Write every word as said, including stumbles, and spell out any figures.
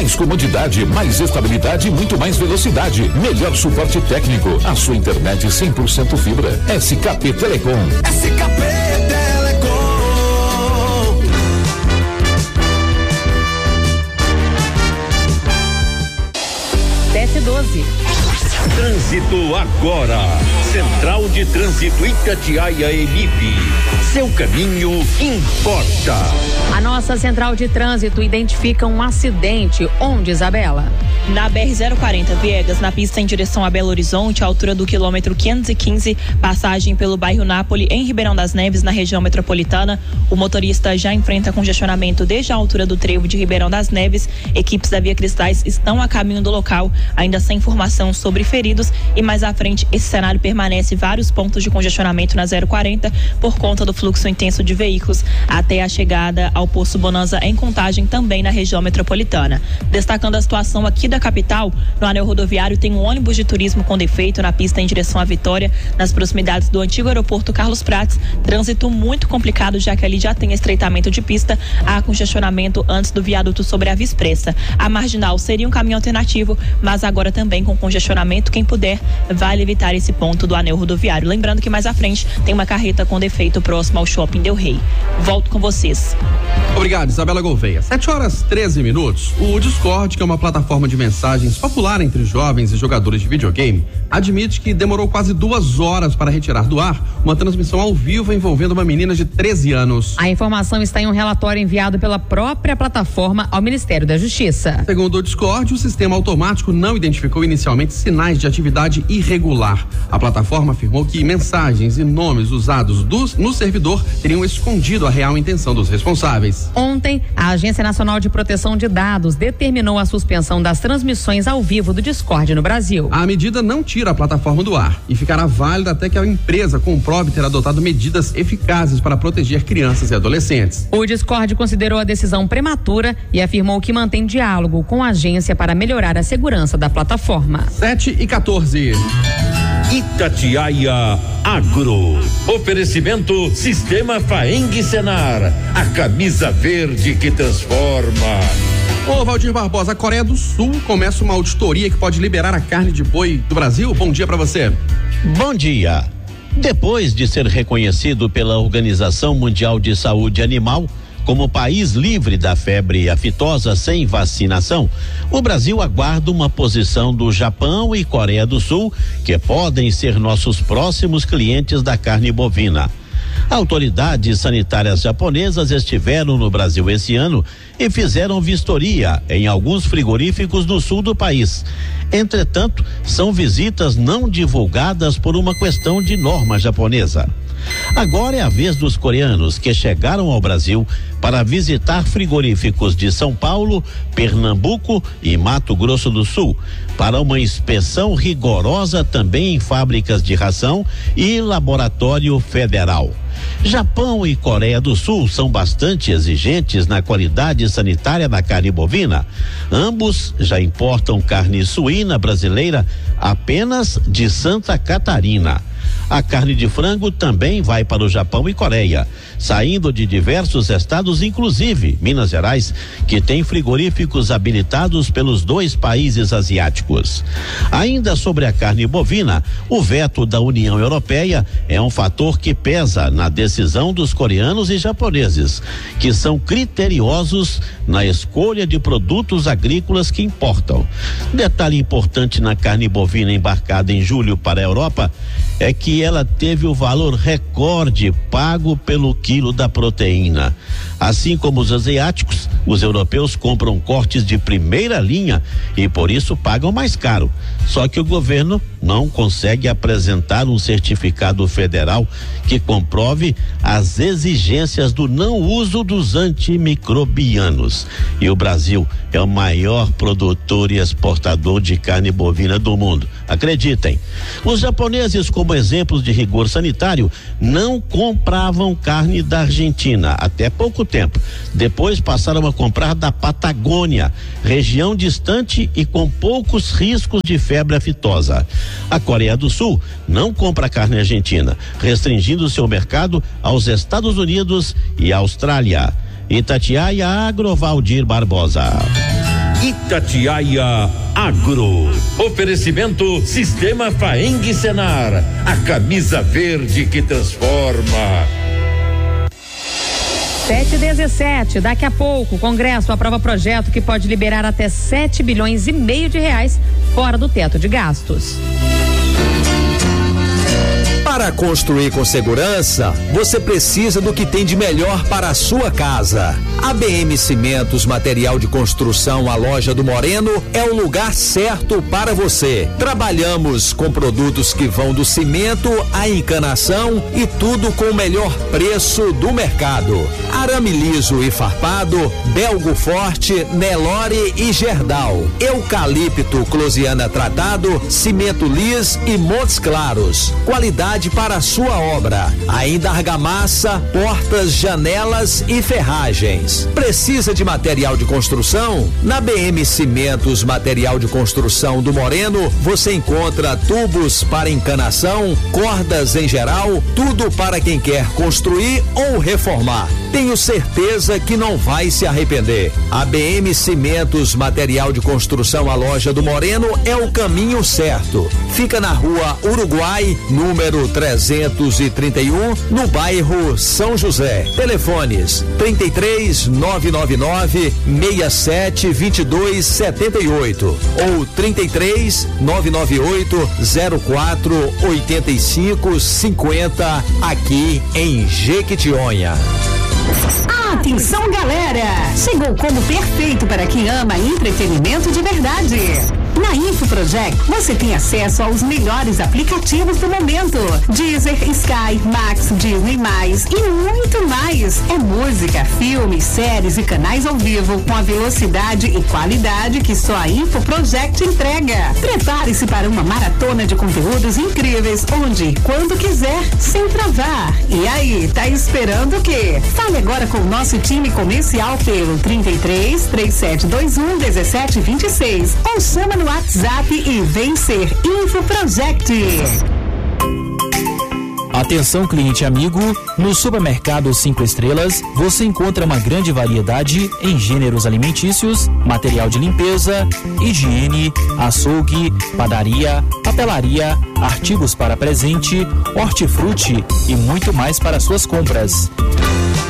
Mais comodidade, mais estabilidade e muito mais velocidade. Melhor suporte técnico. A sua internet cem por cento fibra. S K P Telecom. S K P Telecom. sete doze. Trânsito agora. Central de Trânsito Itatiaia Emip. Seu caminho importa. A nossa central de trânsito identifica um acidente. Onde, Isabela? Na B R zero quarenta Viegas, na pista em direção a Belo Horizonte, à altura do quilômetro quinhentos e quinze, passagem pelo bairro Nápoles, em Ribeirão das Neves, na região metropolitana. O motorista já enfrenta congestionamento desde a altura do trevo de Ribeirão das Neves. Equipes da Via Cristais estão a caminho do local, ainda sem informação sobre feridos, e mais à frente esse cenário permanece vários pontos de congestionamento na zero quarenta por conta do fluxo intenso de veículos até a chegada ao posto Bonanza em Contagem, também na região metropolitana. Destacando a situação aqui da capital, no anel rodoviário tem um ônibus de turismo com defeito na pista em direção à Vitória, nas proximidades do antigo aeroporto Carlos Prates. Trânsito muito complicado, já que ali já tem estreitamento de pista, há congestionamento antes do viaduto sobre a Via Expressa. A marginal seria um caminho alternativo, mas agora também com congestionamento. Quem puder, vale evitar esse ponto do anel rodoviário. Lembrando que mais à frente tem uma carreta com defeito próximo ao Shopping Del Rey. Volto com vocês. Obrigado, Isabela Gouveia. sete horas treze minutos. O Discord, que é uma plataforma de mensagens popular entre jovens e jogadores de videogame, admite que demorou quase duas horas para retirar do ar uma transmissão ao vivo envolvendo uma menina de treze anos. A informação está em um relatório enviado pela própria plataforma ao Ministério da Justiça. Segundo o Discord, o sistema automático não identificou inicialmente sinais de atividade irregular. A plataforma afirmou que mensagens e nomes usados dos, no servidor teriam escondido a real intenção dos responsáveis. Ontem, a Agência Nacional de Proteção de Dados determinou a suspensão das transmissões ao vivo do Discord no Brasil. A medida não tira a plataforma do ar e ficará válida até que a empresa comprove ter adotado medidas eficazes para proteger crianças e adolescentes. O Discord considerou a decisão prematura e afirmou que mantém diálogo com a agência para melhorar a segurança da plataforma. sete e quatorze. Itatiaia Agro. Oferecimento Sistema Faeng Senar. A camisa verde que transforma. Ô Valdir Barbosa, a Coreia do Sul começa uma auditoria que pode liberar a carne de boi do Brasil. Bom dia para você. Bom dia. Depois de ser reconhecido pela Organização Mundial de Saúde Animal como país livre da febre aftosa sem vacinação, o Brasil aguarda uma posição do Japão e Coreia do Sul, que podem ser nossos próximos clientes da carne bovina. Autoridades sanitárias japonesas estiveram no Brasil esse ano e fizeram vistoria em alguns frigoríficos do sul do país. Entretanto, são visitas não divulgadas por uma questão de norma japonesa. Agora é a vez dos coreanos que chegaram ao Brasil para visitar frigoríficos de São Paulo, Pernambuco e Mato Grosso do Sul, para uma inspeção rigorosa também em fábricas de ração e laboratório federal. Japão e Coreia do Sul são bastante exigentes na qualidade sanitária da carne bovina. Ambos já importam carne suína brasileira apenas de Santa Catarina. A carne de frango também vai para o Japão e Coreia, saindo de diversos estados, inclusive Minas Gerais, que tem frigoríficos habilitados pelos dois países asiáticos. Ainda sobre a carne bovina, o veto da União Europeia é um fator que pesa na decisão dos coreanos e japoneses, que são criteriosos na escolha de produtos agrícolas que importam. Detalhe importante na carne bovina embarcada em julho para a Europa é que ela teve o valor recorde pago pelo quilo da proteína. Assim como os asiáticos, os europeus compram cortes de primeira linha e por isso pagam mais caro. Só que o governo não consegue apresentar um certificado federal que comprove as exigências do não uso dos antimicrobianos. E o Brasil é o maior produtor e exportador de carne bovina do mundo. Acreditem. Os japoneses, como exemplos de rigor sanitário, não compravam carne da Argentina até pouco tempo. Depois passaram a comprar da Patagônia, região distante e com poucos riscos de febre aftosa. A Coreia do Sul não compra carne argentina, restringindo seu mercado aos Estados Unidos e Austrália. Itatiaia Agro, Valdir Barbosa. Itatiaia Agro. Oferecimento Sistema Faeng Senar, a camisa verde que transforma. sete e dezessete, daqui a pouco o Congresso aprova projeto que pode liberar até sete bilhões e meio de reais fora do teto de gastos. Para construir com segurança, você precisa do que tem de melhor para a sua casa. A B M Cimentos Material de Construção, a loja do Moreno, é o lugar certo para você. Trabalhamos com produtos que vão do cimento à encanação e tudo com o melhor preço do mercado. Arame liso e farpado, Belgo Forte, Nelore e Gerdau. Eucalipto Closiana tratado, cimento lis e Montes Claros. Qualidade para a sua obra. Ainda argamassa, portas, janelas e ferragens. Precisa de material de construção? Na B M Cimentos Material de Construção do Moreno, você encontra tubos para encanação, cordas em geral, tudo para quem quer construir ou reformar. Tenho certeza que não vai se arrepender. A B M Cimentos Material de Construção, a loja do Moreno, é o caminho certo. Fica na rua Uruguai, número trezentos e trinta e um, no bairro São José. Telefones trinta e três, nove nove nove, seis sete, vinte e dois, setenta e oito ou trinta e três, nove nove oito, zero quatro, oitenta e cinco, cinquenta, aqui em Jequitinhonha. Atenção, galera! Chegou o combo perfeito para quem ama entretenimento de verdade. Na InfoProject, você tem acesso aos melhores aplicativos do momento. Deezer, Sky, Max, Disney+, e muito mais. É música, filmes, séries e canais ao vivo com a velocidade e qualidade que só a InfoProject entrega. Prepare-se para uma maratona de conteúdos incríveis, onde e quando quiser, sem travar. E aí, tá esperando o quê? Fale agora com o nosso time comercial pelo trinta e três, trinta e sete vinte e um, dezessete vinte e seis ou chama no WhatsApp e vem ser InfoProject. Atenção, cliente amigo, no Supermercado Cinco Estrelas você encontra uma grande variedade em gêneros alimentícios, material de limpeza, higiene, açougue, padaria, papelaria, artigos para presente, hortifruti e muito mais para suas compras.